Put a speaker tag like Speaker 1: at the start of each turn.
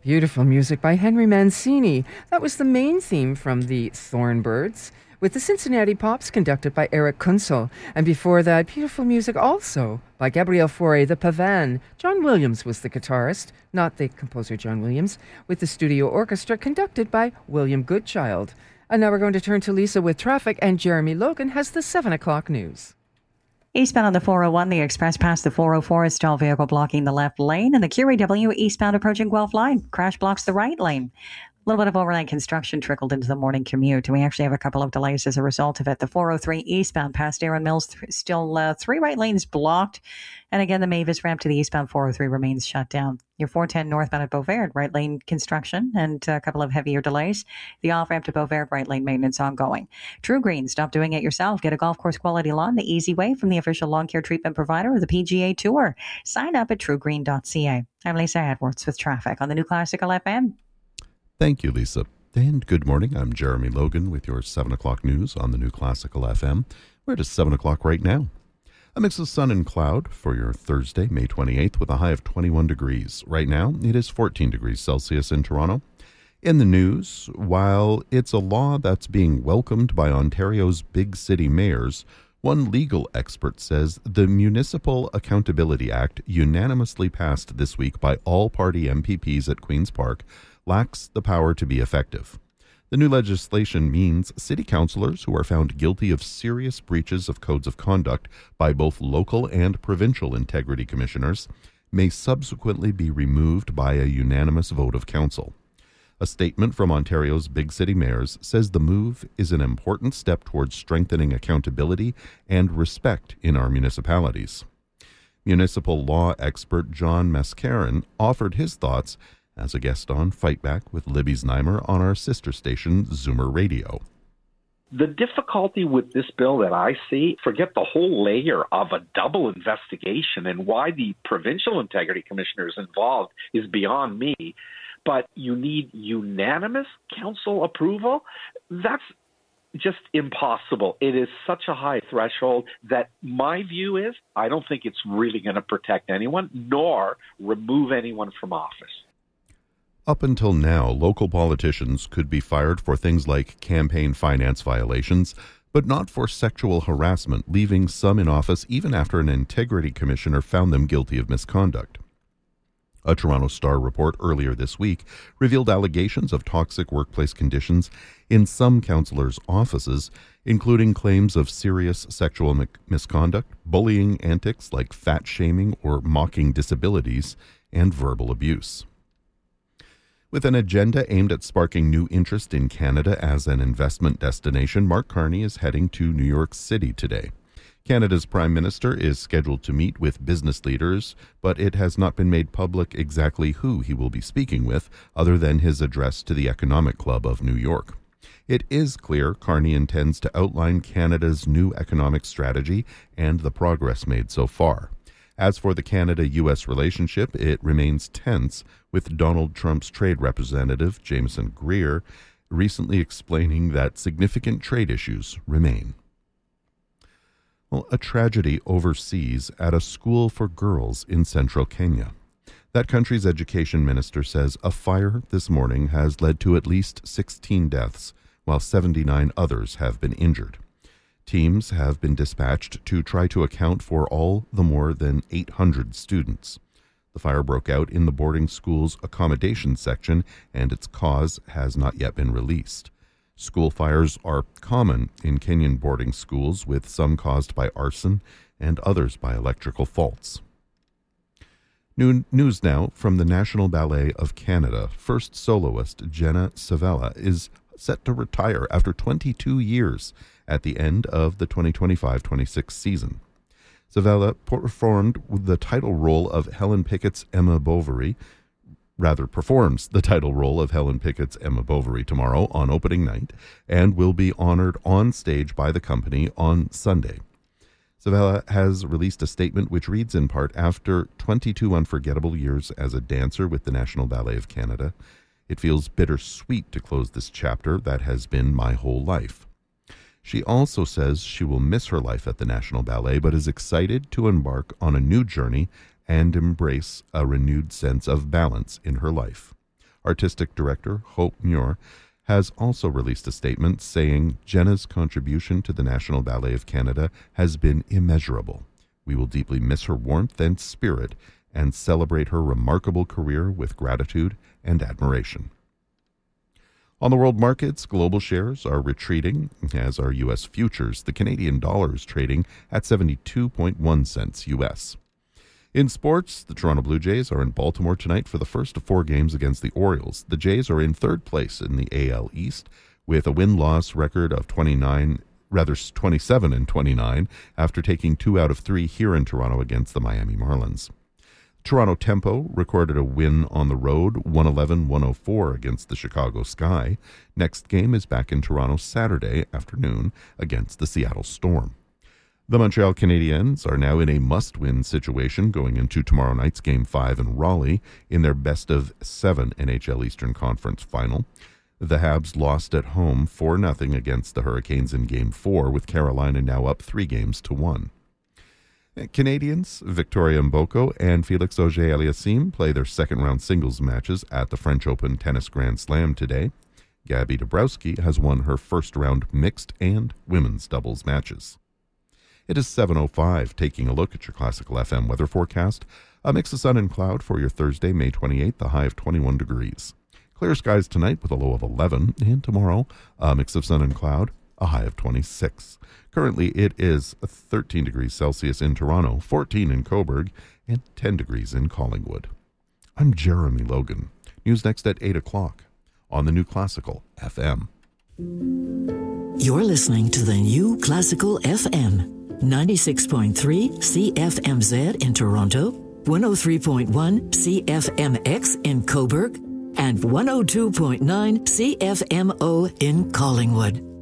Speaker 1: Beautiful music by Henry Mancini. That was the main theme from the Thornbirds, with the Cincinnati Pops conducted by Eric Kunzel. And before that, beautiful music also by Gabriel Fauré, the Pavan. John Williams was the guitarist, not the composer John Williams, with the studio orchestra conducted by William Goodchild. And now we're going to turn to Lisa with traffic, and Jeremy Logan has the 7 o'clock news.
Speaker 2: Eastbound on the 401, the express past the 404 is stalled vehicle blocking the left lane, and the QAW eastbound approaching Guelph line. Crash blocks the right lane. A little bit of overnight construction trickled into the morning commute, and we actually have a couple of delays as a result of it. The 403 eastbound past Aaron Mills, still 3 right lanes blocked. And again, the Mavis ramp to the eastbound 403 remains shut down. Your 410 northbound at Beauvert, right lane construction and a couple of heavier delays. The off-ramp to Beauvert, right lane maintenance ongoing. True Green, stop doing it yourself. Get a golf course quality lawn the easy way from the official lawn care treatment provider of the PGA Tour. Sign up at truegreen.ca. I'm Lisa Edwards with traffic on the New Classical FM.
Speaker 3: Thank you, Lisa. And good morning. I'm Jeremy Logan with your 7 o'clock news on the New Classical FM. We're at 7 o'clock right now. A mix of sun and cloud for your Thursday, May 28th, with a high of 21 degrees. Right now, it is 14 degrees Celsius in Toronto. In the news, while it's a law that's being welcomed by Ontario's big city mayors, one legal expert says the Municipal Accountability Act, unanimously passed this week by all party MPPs at Queen's Park, lacks the power to be effective. The new legislation means city councillors who are found guilty of serious breaches of codes of conduct by both local and provincial integrity commissioners may subsequently be removed by a unanimous vote of council. A statement from Ontario's big city mayors says the move is an important step towards strengthening accountability and respect in our municipalities. Municipal law expert John Mascarin offered his thoughts as a guest on Fight Back with Libby Znaimer on our sister station, Zoomer Radio.
Speaker 4: The difficulty with this bill that I see, forget the whole layer of a double investigation and why the provincial integrity commissioner is involved is beyond me. But you need unanimous council approval? That's just impossible. It is such a high threshold that my view is I don't think it's really going to protect anyone nor remove anyone from office.
Speaker 3: Up until now, local politicians could be fired for things like campaign finance violations, but not for sexual harassment, leaving some in office even after an integrity commissioner found them guilty of misconduct. A Toronto Star report earlier this week revealed allegations of toxic workplace conditions in some councillors' offices, including claims of serious sexual misconduct, bullying antics like fat shaming or mocking disabilities, and verbal abuse. With an agenda aimed at sparking new interest in Canada as an investment destination, Mark Carney is heading to New York City today. Canada's Prime Minister is scheduled to meet with business leaders, but it has not been made public exactly who he will be speaking with, other than his address to the Economic Club of New York. It is clear Carney intends to outline Canada's new economic strategy and the progress made so far. As for the Canada-U.S. relationship, it remains tense, with Donald Trump's trade representative, Jameson Greer, recently explaining that significant trade issues remain. Well, a tragedy overseas at a school for girls in central Kenya. That country's education minister says a fire this morning has led to at least 16 deaths, while 79 others have been injured. Teams have been dispatched to try to account for all the more than 800 students. The fire broke out in the boarding school's accommodation section, and its cause has not yet been released. School fires are common in Kenyan boarding schools, with some caused by arson and others by electrical faults. New news now from the National Ballet of Canada. First soloist Jenna Savella is set to retire after 22 years at the end of the 2025-26 season. Savella performed the title role of Helen Pickett's Emma Bovary, performs the title role of Helen Pickett's Emma Bovary tomorrow on opening night and will be honored on stage by the company on Sunday. Savella has released a statement which reads in part, "After 22 unforgettable years as a dancer with the National Ballet of Canada, it feels bittersweet to close this chapter that has been my whole life." She also says she will miss her life at the National Ballet, but is excited to embark on a new journey and embrace a renewed sense of balance in her life. Artistic Director Hope Muir has also released a statement saying Jenna's contribution to the National Ballet of Canada has been immeasurable. We will deeply miss her warmth and spirit and celebrate her remarkable career with gratitude and admiration. On the world markets, global shares are retreating, as are U.S. futures. The Canadian dollar is trading at 72.1 cents U.S. In sports, the Toronto Blue Jays are in Baltimore tonight for the first of 4 games against the Orioles. The Jays are in third place in the AL East with a win-loss record of 27-29 after taking 2 out of 3 here in Toronto against the Miami Marlins. Toronto Tempo recorded a win on the road, 111-104 against the Chicago Sky. Next game is back in Toronto Saturday afternoon against the Seattle Storm. The Montreal Canadiens are now in a must-win situation going into tomorrow night's Game 5 in Raleigh in their best-of-7 NHL Eastern Conference final. The Habs lost at home 4-0 against the Hurricanes in Game 4, with Carolina now up 3-1. Canadians Victoria Mboko and Felix Auger-Aliassime play their second-round singles matches at the French Open Tennis Grand Slam today. Gabby Dabrowski has won her first-round mixed and women's doubles matches. It is 7:05, taking a look at your Classical FM weather forecast. A mix of sun and cloud for your Thursday, May 28th, a high of 21 degrees. Clear skies tonight with a low of 11, and tomorrow, a mix of sun and cloud, a high of 26. Currently, it is 13 degrees Celsius in Toronto, 14 in Cobourg, and 10 degrees in Collingwood. I'm Jeremy Logan. News next at 8 o'clock on the New Classical FM.
Speaker 5: You're listening to the New Classical FM, 96.3 CFMZ in Toronto, 103.1 CFMX in Cobourg, and 102.9 CFMO in Collingwood.